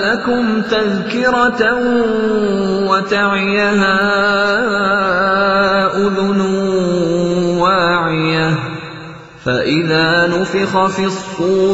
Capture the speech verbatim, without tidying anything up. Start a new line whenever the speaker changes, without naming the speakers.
جَاءَكُمْ تَذْكِرَةً وَتَعِيَهَا أُذُنٌ وَاعِيَةٌ فَإِذَا نُفِخَ فِي الصُّورِ